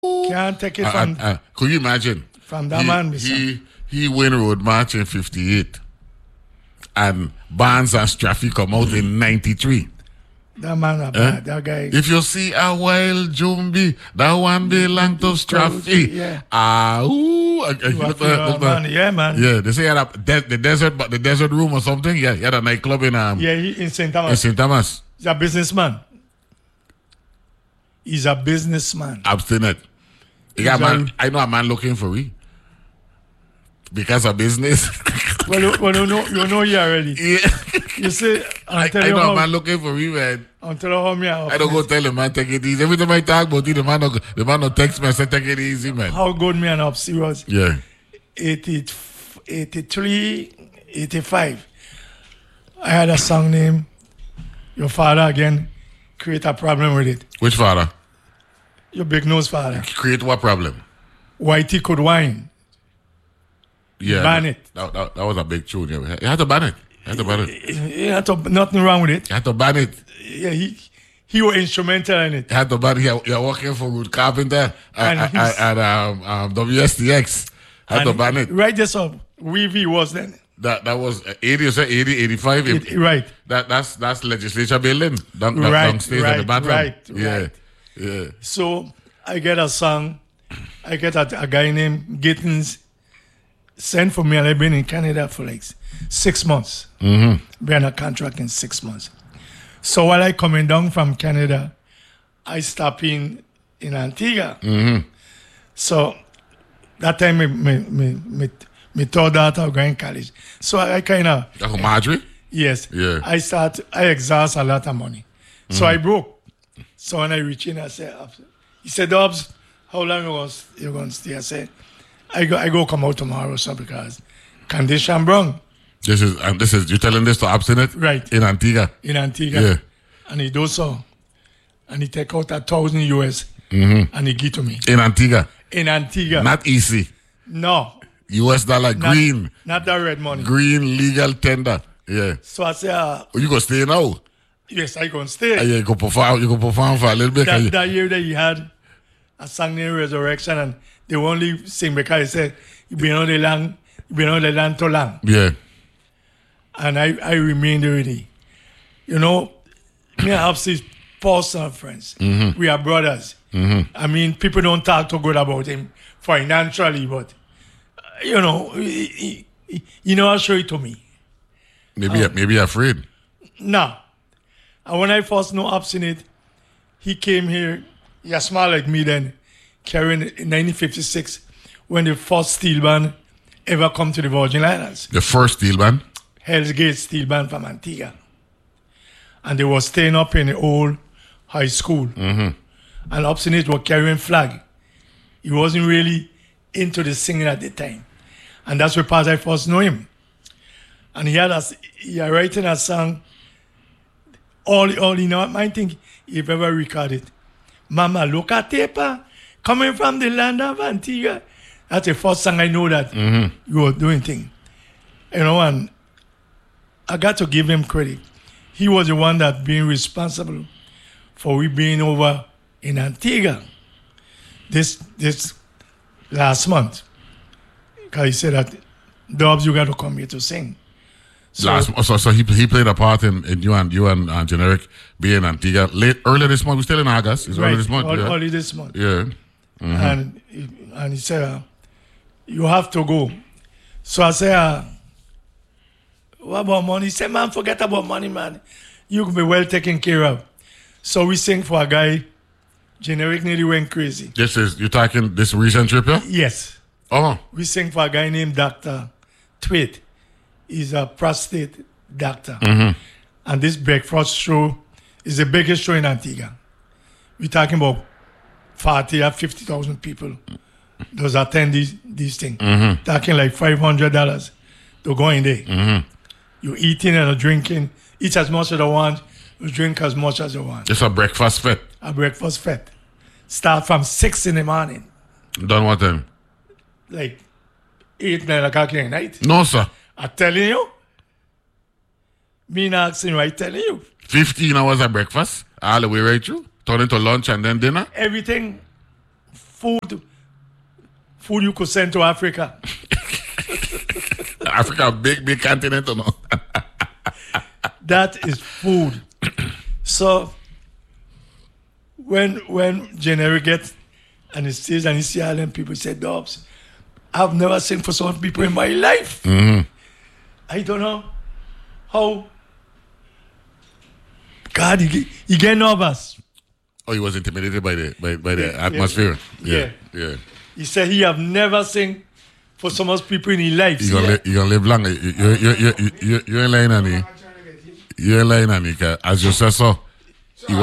Can't take it from could you imagine? from that man. He win Road March in 58. And Barnes and Straffy come out in 93. That man, that guy. If you see a wild Jumbi, that one belong to Straffy. Yeah. Yeah, man. Yeah, they say he had the desert room or something. Yeah, he had a nightclub in in St. Thomas. In St. Thomas. He's a businessman. He's a businessman. Abstinent. I know a man looking for me because of business. well, you know you already. Yeah. You see, I know a man looking for me, man. Until I don't go tell him, man, take it easy. Every time I talk about it, the man no text me and say, take it easy, man. How good me and Upsy was. Yeah. 83, 85. I had a song named Your Father Again create a problem with it. Which father? Your big nose father. Create what problem? Whitey Could Wine. Yeah. Ban it. That was a big tune. Yeah. You had to ban it. Nothing wrong with it. You had to ban it. Yeah, he was instrumental in it. You had to ban it. You're working for Ruth Carpenter and WSTX. Had to ban it. Right this up. Weavy was then. That was 80, 85. Right. That's legislature building. Downstairs at the bottom. Right. Yeah. Yeah. So I get a song. I get a guy named Gittins sent for me, and I've been in Canada for like 6 months. Mm-hmm. Been a contract in 6 months. So while I coming down from Canada, I stop in Antigua. Mm-hmm. So that time my third daughter going college. So I kind of... Marjorie? Yes. Yeah. I exhaust a lot of money. So I broke. So when I reach in, I said, he said, Dobbs, how long you going to stay? I said, I go come out tomorrow, so because condition wrong. This is you telling this to Abstinent? Right. In Antigua. Yeah. And he does so. And he take out 1,000 US and he give to me. In Antigua. Not EC. No. US dollar, green. Not that red money. Green legal tender. Yeah. So I say, you go stay now? Yes, I go stay. Yeah, you go perform for a little bit. That year that he had a song named Resurrection, and they only sing because he said, you been on the land too long. Yeah. And I remained already. You know, me and Hopsy's personal friends. Mm-hmm. We are brothers. Mm-hmm. I mean, people don't talk too good about him financially, but, you know, he I'll show it to me. Maybe afraid. No. And when I first know Obstinate, he came here, he was small like me then, carrying in 1956, when the first steel band ever come to the Virgin Islands. The first steel band? Hell's Gate steel band from Antigua. And they were staying up in the old high school. Mm-hmm. And Obstinate was carrying flag. He wasn't really into the singing at the time. And that's where I first know him. And he had writing a song, all I think if ever recorded. Mama, look at paper, coming from the land of Antigua. That's the first song I know that you were doing things. You know, and I got to give him credit. He was the one that being responsible for we being over in Antigua this last month. Because he said that, Dobbs, you got to come here to sing. So he played a part in you and Generic being in Antigua earlier this month. We're still in August. It's early this month. Early this month. Yeah. Mm-hmm. And he said, you have to go. So I said, what about money? He said, man, forget about money, man. You can be well taken care of. So we sing for a guy, Generic nearly went crazy. You're talking this recent trip, yeah? Yes. Oh. We sing for a guy named Dr. Tweet. He's a prostate doctor. Mm-hmm. And this breakfast show is the biggest show in Antigua. We're talking about 40 or 50,000 people. Those attend these things. Mm-hmm. Talking like $500 to go in there. Mm-hmm. You're eating and drinking. Eat as much as you want. You drink as much as you want. It's a breakfast fete. A breakfast fete. Start from 6 in the morning. Done what time? Like 8, 9 o'clock in the night. No, sir. I'm telling you. Me not asking you, I'm telling you. 15 hours of breakfast, all the way right through. Turn into lunch and then dinner. Everything food you could send to Africa. Africa, big continent, or no? That is food. So when Generic gets and he stays and he see Island people say, Dobbs, I've never seen for some people in my life. Mm-hmm. I don't know how. God, he get nervous. Oh, he was intimidated by the atmosphere. Yeah. He said he have never seen for so much people in his life. You're gonna live long. You're in line, Annie. You're in line, Annie. As you said so. We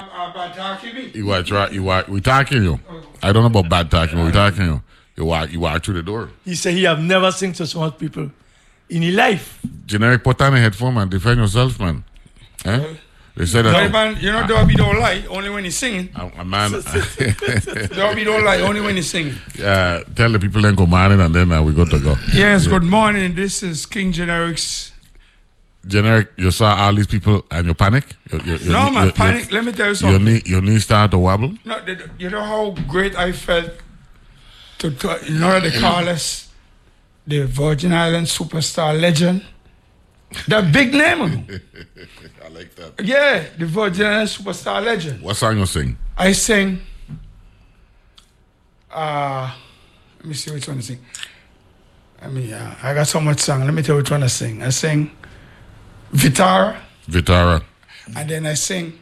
talking you. I don't know about bad talking, but we talking you. You walk through the door. He said he have never seen so much people in his life. Generic, put on a headphone, man. Defend yourself, man. Eh? They said that. Man, you know, Derby don't lie, only when he's singing. Man. Derby don't lie, only when he's singing. Tell the people then good morning and then we got to go. Yes, good morning. This is King Generic's. Generic, you saw all these people and you panic? No, man, panic. Let me tell you something. Your knee start to wobble? No, you know how great I felt to in order to call us the Virgin Islands superstar legend? That big name on me. I like that. Yeah, the Virgin Islands superstar legend. What song you sing? I sing. Let me see which one to sing. I got so much song. Let me tell you which one I sing. I sing Vitara. And then I sing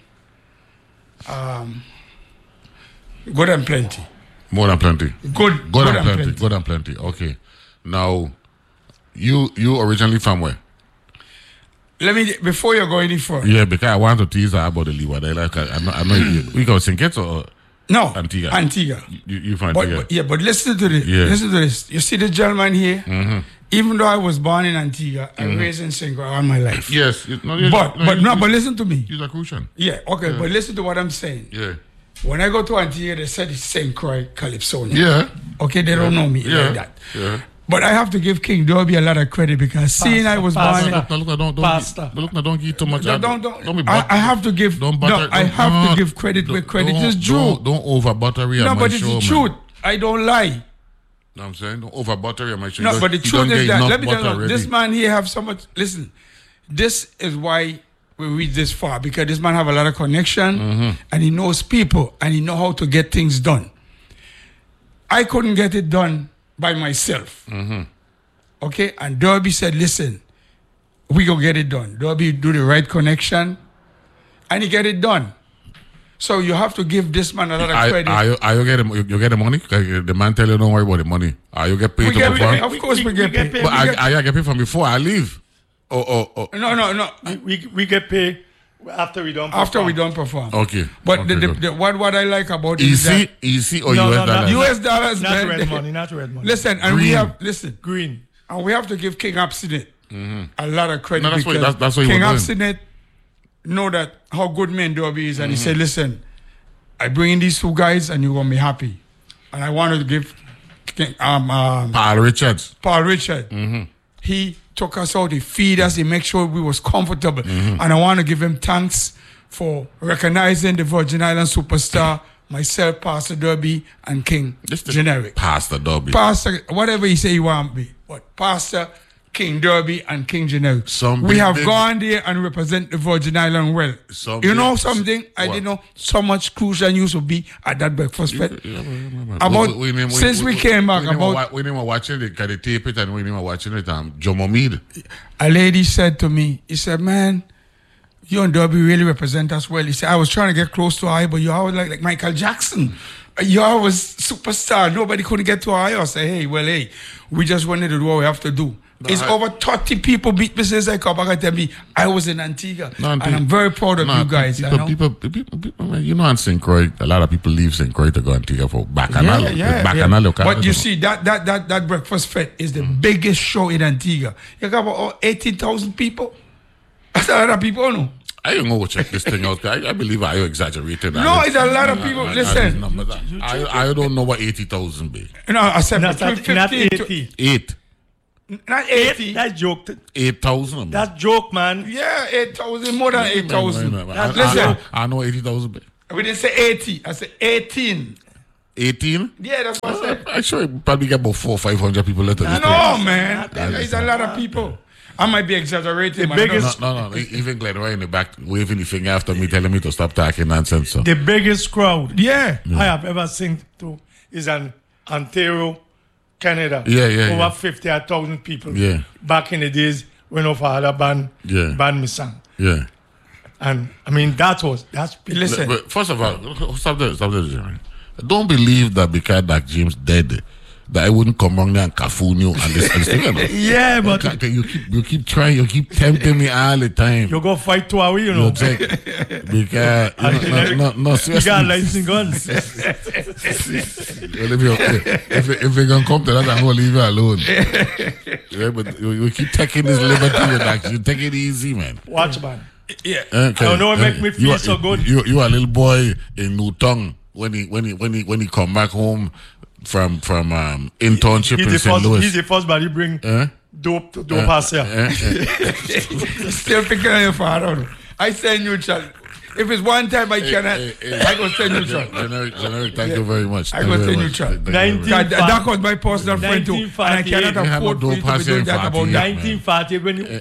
Good and Plenty. More than plenty. Good and plenty. Good and plenty. Okay. Now, you originally from where? Let me, before you go any further. Yeah, because I want to tease her about the Leeward. I know we go St. Kitts or no, Antigua. Antigua. You from Antigua? But listen to this. Yeah. Listen to this. You see the gentleman here? Mm-hmm. Even though I was born in Antigua, I raised in St. Croix all my life. Yes. But listen to me. He's a Crucian. Yeah, okay, but listen to what I'm saying. Yeah. When I go to Antigua, they said it's St. Croix Calypso. Yeah. Okay, they don't know me like that. Yeah. But I have to give King Derby a lot of credit because seeing I was born in... Don't give too much. I have to give... I have to give credit where credit is due. Don't over buttery on my show. No, but it's the truth. I don't lie. You know what I'm saying? Don't over buttery on my show. No, but the truth is that, let me tell you, this man here have so much... Listen, this is why we reach this far, because this man have a lot of connection, and he knows people, and he know how to get things done. I couldn't get it done by myself. Okay? And Derby said, listen, we go get it done. Derby do the right connection, and he get it done. So you have to give this man a lot of credit. Are you get the money? The man tell you don't worry about the money. Are you get paid to perform? Of course we get paid. But I get paid from before I leave. Oh. No. We get paid after we don't perform. After we don't perform. Okay. But okay, what I like about it is that... Easy or US dollars? US dollars. Not red money. Listen, and green. we have... Listen. Green. And we have to give King Abstinent a lot of credit. No, that's what King Abstinent know that how good man Derby is, and he said, listen, I bring in these two guys and you're going to be happy. And I wanted to give King, Paul Richards. He took us out, he feed us, he make sure we was comfortable. And I want to give him thanks for recognizing the Virgin Islands superstar, myself, Pastor Derby, and King Generic. Pastor Derby. Pastor, whatever he say he want me. But Pastor, King Derby, and King Generic. We have gone there and represent the Virgin Island well. You know something? I didn't know so much Crucian used to be at that breakfast fest. Since we came back, we didn't watch it, they tape it, and we didn't watch it, Jomo Mead. A lady said to me, he said, man, you and Derby really represent us well. He said, I was trying to get close to her, but you always like Michael Jackson. You always superstar. Nobody couldn't get to her. I say, hey, we just wanted to do what we have to do. It's over 30 people beat me since I come back and tell me I was in Antigua. And I'm very proud of you guys. People, you know, in St. Croix, a lot of people leave St. Croix to go Antigua for Bacchanal. Yeah. But you see, that breakfast fete is the biggest show in Antigua. You got about 18,000 people. That's a lot of people, no? I don't know what check this thing out. I believe I exaggerated. No, it's a lot of people. Listen. I don't know what 80,000 be. No, I said not 80. 8. Not 80. That's joke. 8,000. That's joke, man. Yeah, 8,000. More than 8,000. Listen. I know 80,000 be. We didn't say 80. I said 18. 18? Yeah, that's what I said. I'm sure it probably get about 400 or 500 people at the No, man. There's a lot of people. I might be exaggerating. The biggest, No. Even Glenn Roy in the back waving the finger after me, telling me to stop talking nonsense. So. the biggest crowd Yeah. I have ever seen to is in Ontario, Canada. Yeah. Over 50,000 people. Yeah. Back in the days when our father band me sang. Yeah. And I mean that's people. Listen. But first of all, stop there, Jeremy. Don't believe that because Doc James dead, that I wouldn't come wrong there and caffoon you and this thing. You know? Yeah, but you keep trying, you keep tempting me all the time. you go fight 2 hours, you know. Exactly. Because no, You seriously. got licensing guns. Well, if they gonna come to that, I'm gonna leave you alone. Yeah, but you keep taking this liberty with that. You take it easy, man. Watch, man. Yeah. Okay. I don't know what make me feel so good. You are a little boy in Newton when he come back home from internship in St. Louis. He's the first body bring dope to dope house here. Still picking on your father. I say neutral. If it's one time I cannot, I go stay neutral. Generic, thank you very much. I go stay neutral. That was my personal friend too. And I cannot afford for you to be doing that about 1940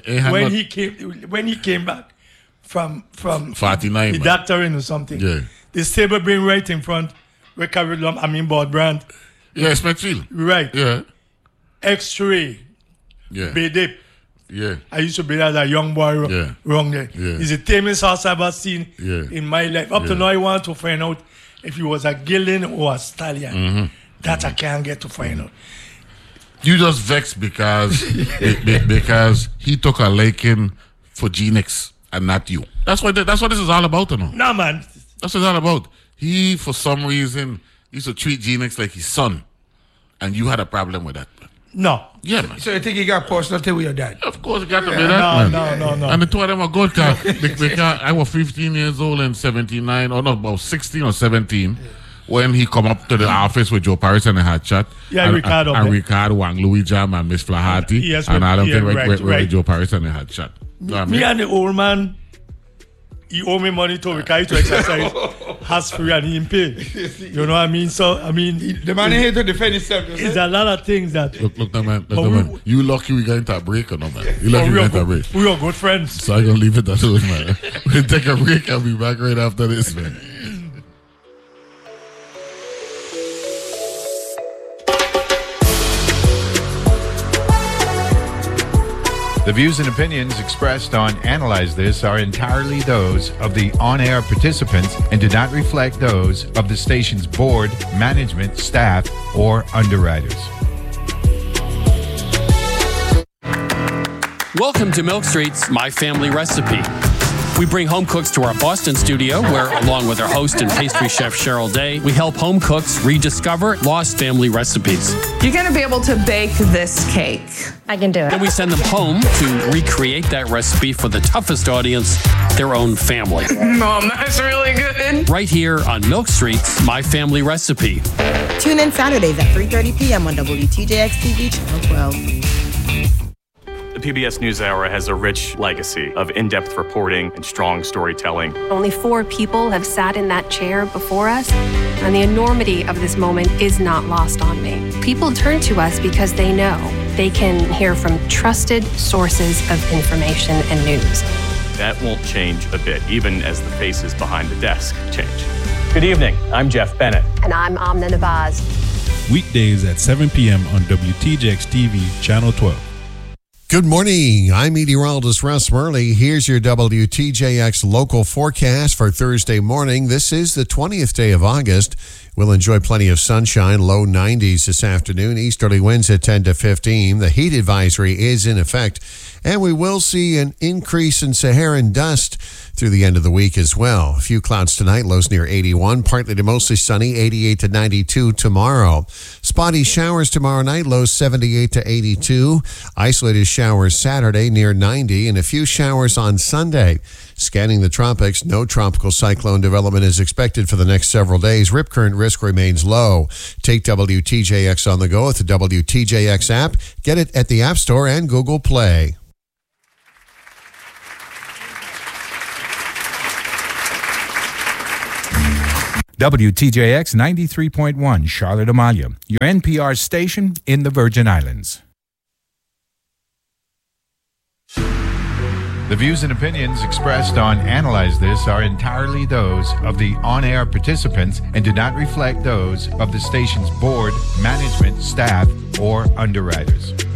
when he came back from 49, the doctoring or something. Yeah. The stable being right in front where carried board brand. Yeah, Smithfield. Right. Yeah. X-ray. Yeah. B-Dip. Yeah. I used to be as a young boy wrong there. Yeah. It's the tamest house I've ever seen in my life. Up to now, I want to find out if he was a Gillen or a Stallion. Mm-hmm. That I can't get to find out. You just vexed because because he took a liking for Genix and not you. That's what this is all about, you know. Nah, man. That's what it's all about. He, for some reason, used to treat Genix like his son, and you had a problem with that. No. Yeah, man. So you think he got personal thing with your dad? Of course, it got to be that, man. No. And the two of them are good. Because I was 15 years old in 79, or no, about 16 or 17, when he come up to the office with Joe Paris and they had chat. Yeah, and Ricardo. And Ricardo, Wang Louis Jam, and Miss Flaherty. Yes, and all them yeah, things right. with Joe Paris and they had chat. Me and the old man, he owe me money to Ricardo to exercise. Has free and he pay. You know what I mean? So, I mean... The man here to defend himself. It's a lot of things that... Look, man. You lucky we got into a break or no, man? You lucky we got into a break. We are good friends. So I'm going to leave it at those, man. We'll take a break and be back right after this, man. The views and opinions expressed on Analyze This are entirely those of the on-air participants and do not reflect those of the station's board, management, staff, or underwriters. Welcome to Milk Street's My Family Recipe. We bring home cooks to our Boston studio where, along with our host and pastry chef Cheryl Day, we help home cooks rediscover lost family recipes. You're going to be able to bake this cake. I can do it. Then we send them home to recreate that recipe for the toughest audience, their own family. Mom, that's really good. Right here on Milk Street's My Family Recipe. Tune in Saturdays at 3:30 p.m. on WTJX TV Channel 12. The PBS NewsHour has a rich legacy of in-depth reporting and strong storytelling. Only 4 people have sat in that chair before us, and the enormity of this moment is not lost on me. People turn to us because they know they can hear from trusted sources of information and news. That won't change a bit, even as the faces behind the desk change. Good evening. I'm Jeff Bennett. And I'm Amna Nabaz. Weekdays at 7 p.m. on WTJX TV, Channel 12. Good morning. I'm meteorologist Russ Murley. Here's your WTJX local forecast for Thursday morning. This is the 20th day of August. We'll enjoy plenty of sunshine, low 90s this afternoon. Easterly winds at 10 to 15. The heat advisory is in effect. And we will see an increase in Saharan dust through the end of the week as well. A few clouds tonight, lows near 81. Partly to mostly sunny, 88 to 92 tomorrow. Spotty showers tomorrow night, lows 78 to 82. Isolated showers Saturday near 90. And a few showers on Sunday. Scanning the tropics, no tropical cyclone development is expected for the next several days. Rip current risk remains low. Take WTJX on the go with the WTJX app. Get it at the App Store and Google Play. WTJX 93.1, Charlotte, Amalia, your NPR station in the Virgin Islands. The views and opinions expressed on Analyze This are entirely those of the on-air participants and do not reflect those of the station's board, management, staff, or underwriters.